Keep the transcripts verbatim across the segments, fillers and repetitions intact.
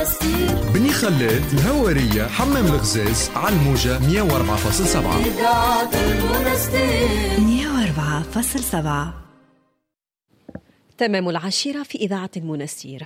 المنستير. بني خلاد، الهوارية، حمام الغزاز، على الموجة مية وأربعة فاصلة سبعة. إذاعة المنستير مية وأربعة فاصلة سبعة. تمام العاشرة في إذاعة المنستير.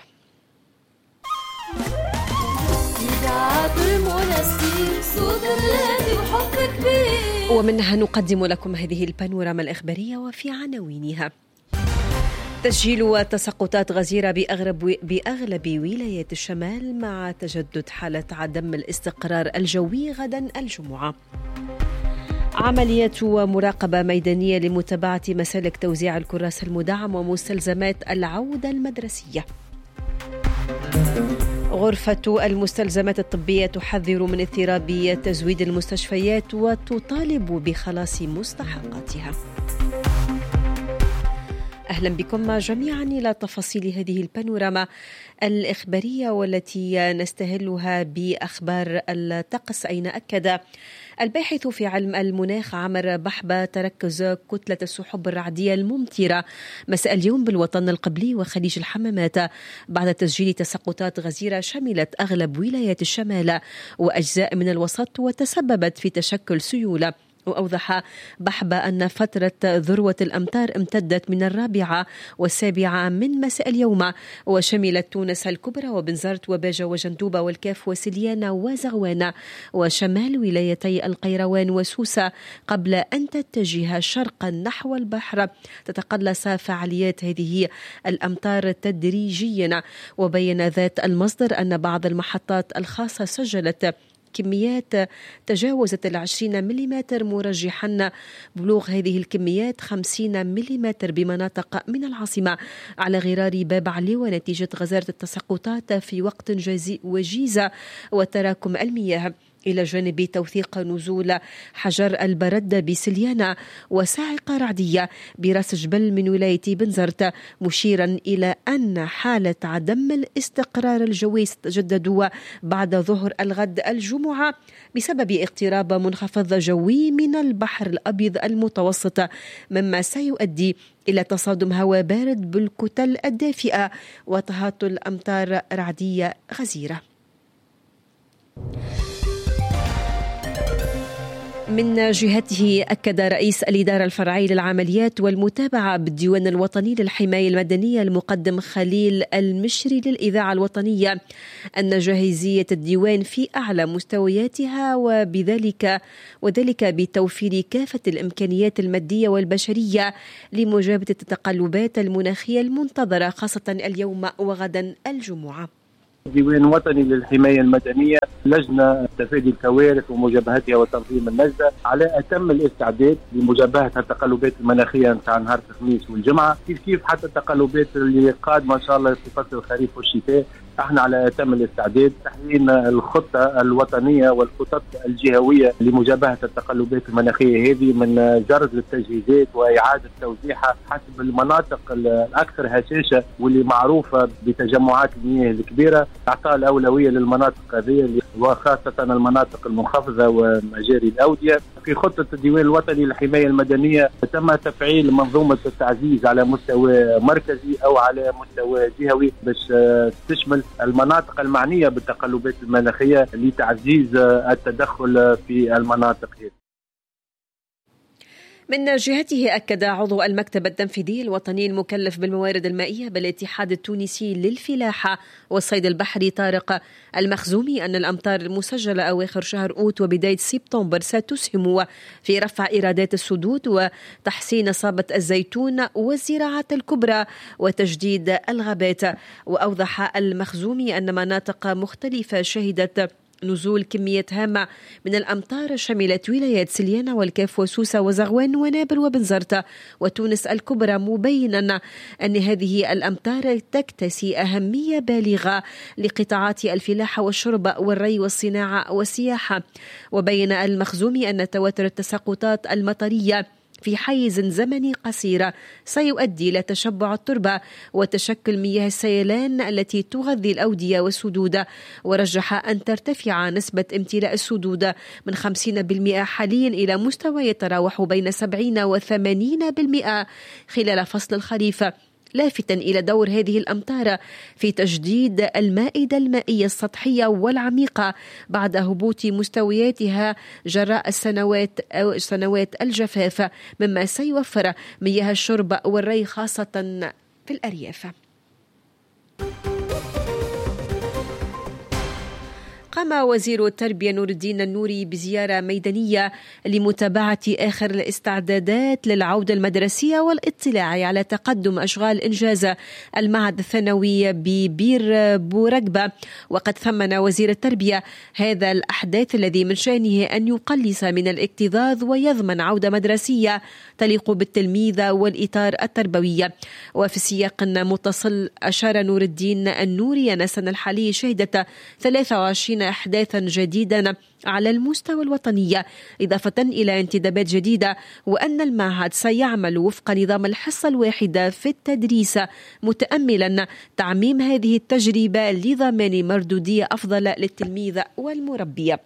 إذاعة المنستير صوت الذي وحب كبير. ومنها نقدم لكم هذه البانوراما الإخبارية وفي عناوينها: تسجيل تساقطات غزيرة بأغلب, بأغلب ولايات الشمال مع تجدد حالة عدم الاستقرار الجوي غدا الجمعة. عملية ومراقبة ميدانية لمتابعة مسالك توزيع الكراس المدعم ومستلزمات العودة المدرسية. غرفة المستلزمات الطبية تحذر من اضطراب تزويد المستشفيات وتطالب بخلاص مستحقاتها. أهلا بكم جميعا إلى تفاصيل هذه البانوراما الإخبارية والتي نستهلها بأخبار الطقس، أين أكد الباحث في علم المناخ عمر بحبة تركز كتلة السحب الرعدية الممطرة مساء اليوم بالوطن القبلي وخليج الحمامات بعد تسجيل تساقطات غزيرة شملت أغلب ولايات الشمال وأجزاء من الوسط وتسببت في تشكل سيولة. وأوضح بحبة أن فترة ذروة الأمطار امتدت من الرابعة والسابعة من مساء اليوم وشملت تونس الكبرى وبنزرت وباجة وجندوبة والكاف وسليانة وزغوان وشمال ولايتي القيروان وسوسة قبل أن تتجه شرقا نحو البحر. تتقلص فعاليات هذه الأمطار تدريجيا. وبين ذات المصدر أن بعض المحطات الخاصة سجلت كميات تجاوزت العشرين مليمتر مرجحا بلوغ هذه الكميات خمسين مليمتر بمناطق من العاصمة على غرار باب علي ونتيجة غزارة التساقطات في وقت وجيزة وتراكم المياه، إلى جانب توثيق نزول حجر البرد بسليانة وصاعقة رعدية براس جبل من ولاية بنزرت، مشيرا إلى أن حالة عدم الاستقرار الجوي ستتجدد بعد ظهر الغد الجمعة بسبب اقتراب منخفض جوي من البحر الأبيض المتوسط، مما سيؤدي إلى تصادم هواء بارد بالكتل الدافئة وتهاطل أمطار رعدية غزيرة. من جهته أكد رئيس الإدارة الفرعية للعمليات والمتابعة بالديوان الوطني للحماية المدنية المقدم خليل المشري للإذاعة الوطنية أن جاهزية الديوان في أعلى مستوياتها وبذلك وذلك بتوفير كافة الإمكانيات المادية والبشرية لمجابهة التقلبات المناخية المنتظرة خاصة اليوم وغدا الجمعة. ديوان وطني للحماية المدنية لجنة تفادي الكوارث ومجابهتها وتنظيم النجدة على أتم الاستعداد لمجابهة التقلبات المناخية نتاع نهار الخميس والجمعة، كيف كيف حتى التقلبات اللي قادمة إن شاء الله في فصل الخريف والشتاء. احنا على أتم الاستعداد تحويل الخطة الوطنية والخطط الجهوية لمجابهة التقلبات المناخية هذه من جرد للتجهيزات وإعادة توزيعها حسب المناطق الأكثر هشاشة واللي معروفة بتجمعات المياه الكبيرة، أعطاء الأولوية للمناطق هذه وخاصة المناطق المنخفضة ومجاري الأودية. في خطة الديوان الوطني للحماية المدنية تم تفعيل منظومة التعزيز على مستوى مركزي أو على مستوى جهوي باش تشمل المناطق المعنية بالتقلبات المناخية لتعزيز التدخل في المناطق هذه. من جهته أكد عضو المكتب التنفيذي الوطني المكلف بالموارد المائية بالاتحاد التونسي للفلاحة والصيد البحري طارق المخزومي أن الأمطار المسجلة أواخر شهر أوت وبداية سبتمبر ستسهم في رفع إيرادات السدود وتحسين إصابة الزيتون والزراعات الكبرى وتجديد الغابات. وأوضح المخزومي أن مناطق مختلفة شهدت نزول كمية هامة من الأمطار شملت ولايات سليانة والكاف وسوسة وزغوان ونابل وبنزرت وتونس الكبرى، مبينا أن هذه الأمطار تكتسي أهمية بالغة لقطاعات الفلاحة والشرب والري والصناعة والسياحة. وبين المخزومي أن تواتر التساقطات المطرية في حيز زمني قصير سيؤدي إلى تشبع التربة وتشكل مياه السيلان التي تغذي الأودية والسدود. ورجح أن ترتفع نسبة امتلاء السدود من خمسين بالمئة حاليا إلى مستوى يتراوح بين سبعين وثمانين بالمئة خلال فصل الخريف، لافتا إلى دور هذه الأمطار في تجديد المائدة المائية السطحية والعميقة بعد هبوط مستوياتها جراء السنوات أو سنوات الجفاف، مما سيوفر مياه الشرب والري خاصة في الأرياف. قام وزير التربية نور الدين النوري بزيارة ميدانية لمتابعة آخر الاستعدادات للعودة المدرسية والاطلاع على تقدم أشغال إنجاز المعهد الثانوي ببير بورقبة. وقد ثمن وزير التربية هذا الأحداث الذي من شأنه أن يقلص من الاكتظاظ ويضمن عودة مدرسية تليق بالتلميذ والإطار التربوي. وفي سياق متصل أشار نور الدين النوري أن السنة الحالية شهدت ثلاثة وعشرين أحداثا جديدة على المستوى الوطني، إضافة إلى انتدابات جديدة، وأن المعهد سيعمل وفق نظام الحصة الواحدة في التدريس، متأملا تعميم هذه التجربة لضمان مردودية أفضل للتلميذ والمربي.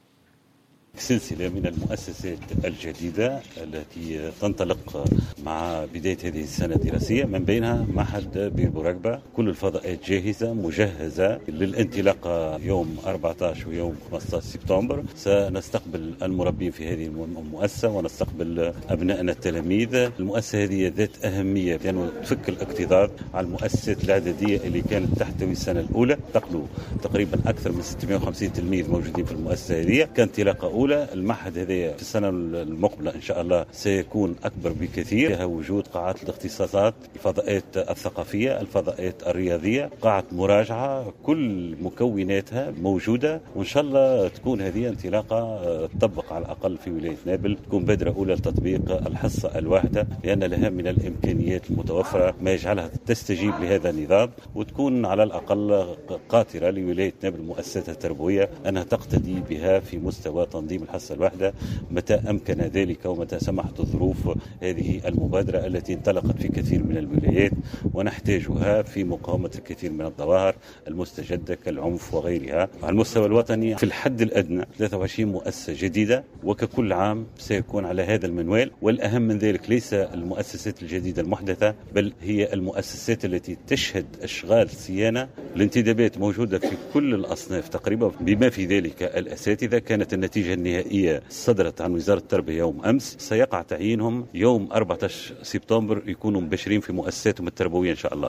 سلسلة من المؤسسات الجديدة التي تنطلق مع بداية هذه السنة الدراسية، من بينها معهد بير بورقبة. كل الفضاءات جاهزة مجهزة للانطلاق يوم أربعة عشر ويوم خمسة عشر سبتمبر. سنستقبل المربين في هذه المؤسسة ونستقبل أبنائنا التلاميذ. المؤسسة هذه ذات أهمية لأنه تفك الاكتظاظ على المؤسسات العددية اللي كانت تحتوي السنة الأولى، تقلوا تقريبا أكثر من ستمائة وخمسين تلميذ موجودين في المؤسسة هذه. كانطلاقة أولى. المعهد هذا في السنة المقبلة إن شاء الله سيكون أكبر بكثير، فيها وجود قاعات الاختصاصات، الفضاءات الثقافية، الفضاءات الرياضية، قاعة مراجعة، كل مكوناتها موجودة. وإن شاء الله تكون هذه انطلاقة تطبق على الأقل في ولاية نابل، تكون بادرة أولى لتطبيق الحصة الواحدة، لأن لها من الإمكانيات المتوفرة ما يجعلها تستجيب لهذا النظام، وتكون على الأقل قاطرة لولاية نابل مؤسساتها التربوية أنها تقتدي بها في مستوى تنظيم الحصة الواحدة متى أمكن ذلك ومتى سمحت الظروف. هذه المبادرة التي انطلقت في كثير من الولايات ونحتاجها في مقاومة الكثير من الظواهر المستجدة كالعنف وغيرها. على المستوى الوطني في الحد الأدنى ثلاثة وعشرين مؤسسة جديدة، وككل عام سيكون على هذا المنوال. والأهم من ذلك ليس المؤسسات الجديدة المحدثة، بل هي المؤسسات التي تشهد أشغال صيانة. الانتدابات موجودة في كل الأصناف تقريبا، بما في ذلك الأساتذة. كانت النتيجة النهائية صدرت عن وزارة التربية يوم أمس، سيقع تعيينهم يوم أربعة عشر سبتمبر، يكونوا مبشرين في مؤسساتهم التربوية إن شاء الله.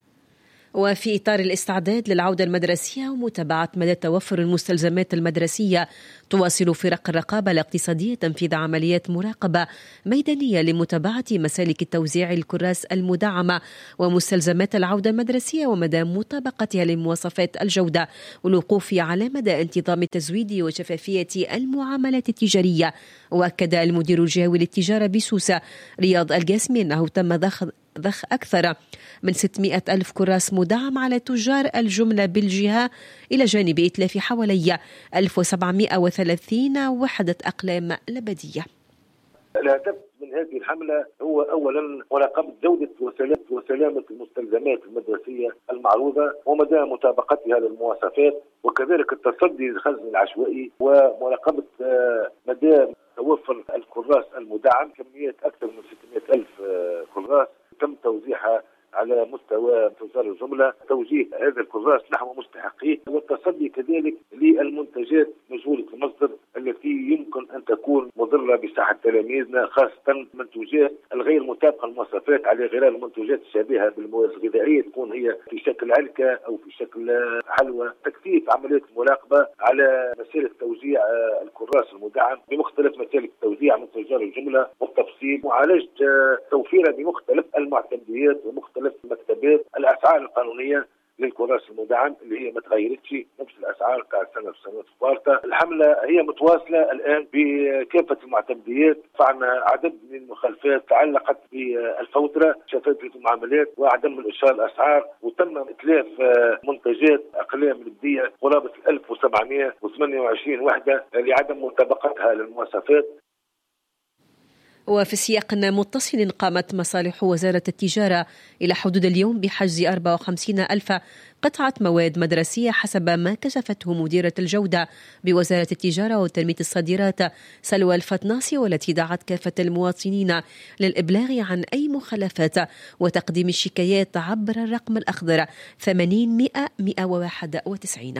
وفي إطار الاستعداد للعودة المدرسية ومتابعة مدى توفر المستلزمات المدرسية، تواصل فرق الرقابة الاقتصادية تنفيذ عمليات مراقبة ميدانية لمتابعة مسالك التوزيع الكراس المدعمة ومستلزمات العودة المدرسية ومدى مطابقتها لمواصفات الجودة، والوقوف على مدى انتظام التزويد وشفافية المعاملات التجارية. وأكد المدير الجهوي للتجارة بسوسة رياض القاسمي أنه تم ضخ ضخ أكثر من ستمائة ألف كراس مدعم على تجار الجملة بالجهة، إلى جانب إتلاف حوالي ألف وسبعمائة وثلاثين وحدة أقلام لبدية. الهدف من هذه الحملة هو أولا مراقبة جودة وسلامة المستلزمات المدرسية المعروضة ومدى مطابقتها للمواصفات، وكذلك التصدي للخزن العشوائي ومراقبة مدى توفر الكراس المدعم. كميات أكثر من ستمائة ألف كراس تم توزيعها على مستوى تجار الجملة، توجيه هذا الكراس نحو مستحقيه، والتصدي كذلك للمنتجات مجهولة المصدر التي يمكن أن تكون مضرة بصحة تلاميذنا، خاصة المنتوجات الغير مطابقة للمواصفات على غرار المنتوجات الشبيهة بالمواد الغذائية، تكون هي في شكل علكة أو في شكل حلوى. تكثيف عملية المراقبة على مسيرة توزيع الكراس المدعم بمختلف مسالك التوزيع من تجار الجملة والتفصيل، معالجة توفيرها بمختلف المعتمديات ومختلف مكتبات. الأسعار القانونية للكراس المدعم اللي هي ما تغيرتش، نفس الأسعار بتاع السنة في السنوات الفارطة. الحملة هي متواصلة الآن بكافة المعتمديات. فعنا عدد من المخالفات تعلقت بالفوترة، شفافية المعاملات، وعدم إرشاد الأسعار، وتم إتلاف منتجات أقلام لبدية قرابة ألف وسبعمائة وثمانية وعشرين وحدة لعدم مطابقتها للمواصفات. وفي سياق متصل قامت مصالح وزارة التجارة إلى حدود اليوم بحجز أربعة وخمسين ألف قطعة مواد مدرسية حسب ما كشفته مديرة الجودة بوزارة التجارة وتنمية الصادرات سلوى الفطناسي، والتي دعت كافة المواطنين للإبلاغ عن أي مخالفات وتقديم الشكايات عبر الرقم الأخضر ثمانين مئة مئة وواحد وتسعين.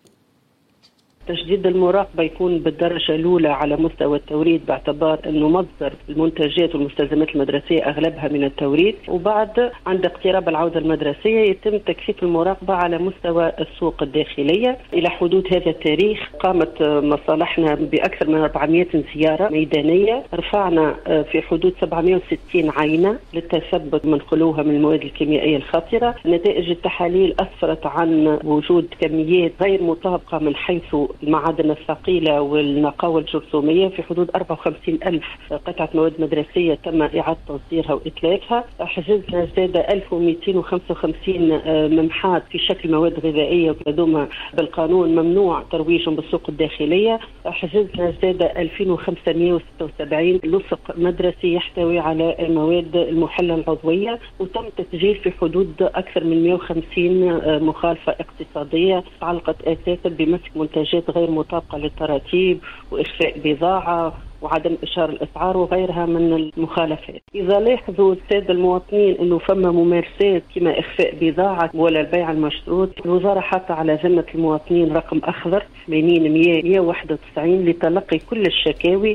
تجديد المراقبة يكون بالدرجة الأولى على مستوى التوريد، باعتبار أنه مصدر المنتجات والمستلزمات المدرسية أغلبها من التوريد، وبعد عند اقتراب العودة المدرسية يتم تكثيف المراقبة على مستوى السوق الداخلية. إلى حدود هذا التاريخ قامت مصالحنا بأكثر من أربعمئة زيارة ميدانية، رفعنا في حدود سبعمئة وستين عينة للتثبت من خلوها من المواد الكيميائية الخطرة. نتائج التحاليل أسفرت عن وجود كميات غير مطابقة من حيث المعادن الثقيلة والنقاوة الجرثومية في حدود أربعة وخمسين ألف قطعة مواد مدرسية تم إعادة تصديرها وإتلافها. حجزنا زاد ألف ومئتين وخمسة وخمسين ممحات في شكل مواد غذائية وكدوما بالقانون ممنوع ترويجهم بالسوق الداخلية. حجزنا زاد ألفين وخمسمئة وستة وسبعين لصق مدرسي يحتوي على المواد المحلة العضوية، وتم تسجيل في حدود أكثر من مئة وخمسين مخالفة اقتصادية تعلقت أساسا بمسك منتجات غير مطابقة للتراتيب وإخفاء بضاعة وعدم إشارة الأسعار وغيرها من المخالفات. إذا لاحظوا السادة المواطنين أنه فما ممارسات كما إخفاء بضاعة ولا البيع المشروط، الوزارة حاطة على ذمة المواطنين رقم أخضر ثمانين مئة مئة وواحد وتسعين لتلقي كل الشكاوي.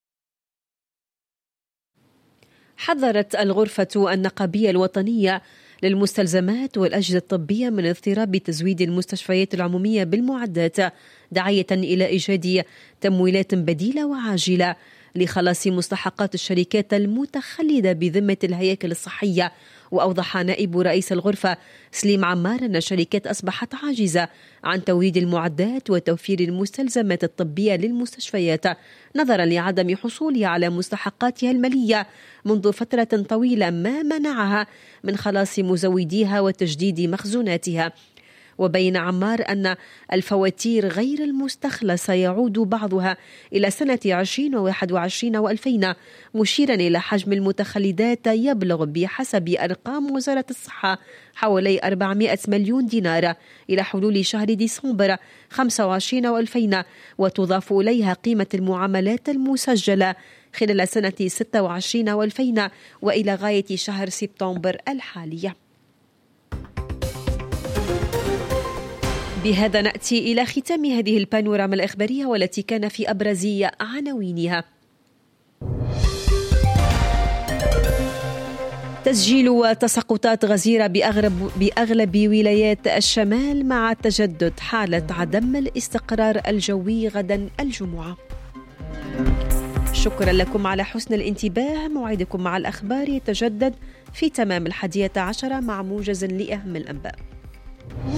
حذرت الغرفة النقابية الوطنية للمستلزمات والأجهزة الطبية من اضطراب تزويد المستشفيات العمومية بالمعدات، داعية إلى إيجاد تمويلات بديلة وعاجلة لخلاص مستحقات الشركات المتخلدة بذمة الهياكل الصحية. وأوضح نائب رئيس الغرفة سليم عمار أن الشركات أصبحت عاجزة عن توريد المعدات وتوفير المستلزمات الطبية للمستشفيات نظرا لعدم حصولها على مستحقاتها المالية منذ فترة طويلة، ما منعها من خلاص مزوديها وتجديد مخزوناتها. وبين عمار أن الفواتير غير المستخلصة يعود بعضها إلى سنة عشرين وواحد وعشرين وألفين، مشيرا إلى حجم المتخلدات يبلغ بحسب أرقام وزارة الصحة حوالي أربعمئة مليون دينار إلى حلول شهر ديسمبر خمسة وعشرين وألفين، وتضاف إليها قيمة المعاملات المسجلة خلال سنة ستة وعشرين وألفين وإلى غاية شهر سبتمبر الحالي. بهذا نأتي إلى ختام هذه البانوراما الإخبارية والتي كان في أبرز عناوينها: تسجيل تساقطات غزيرة بأغلب, بأغلب ولايات الشمال مع تجدد حالة عدم الاستقرار الجوي غدا الجمعة. شكرا لكم على حسن الانتباه. موعدكم مع الأخبار يتجدد في تمام الحادية عشرة مع موجز لأهم الأنباء.